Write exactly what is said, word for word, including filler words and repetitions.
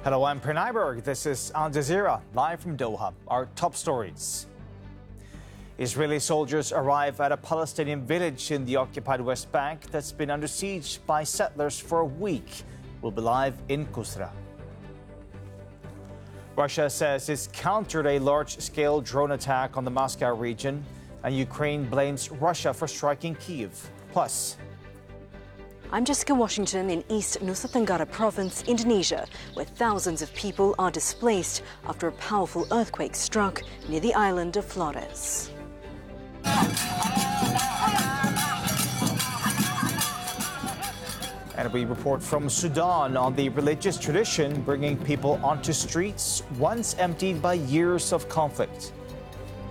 Hello, I'm Per Nyberg. This is Al Jazeera, live from Doha. Our top stories. Israeli soldiers arrive at a Palestinian village in the occupied West Bank that's been under siege by settlers for a week. We'll be live in Kusra. Russia says it's countered a large-scale drone attack on the Moscow region, and Ukraine blames Russia for striking Kyiv. Plus, I'm Jessica Washington in East Nusa Tenggara Province, Indonesia, where thousands of people are displaced after a powerful earthquake struck near the island of Flores. And we report from Sudan on the religious tradition bringing people onto streets once emptied by years of conflict.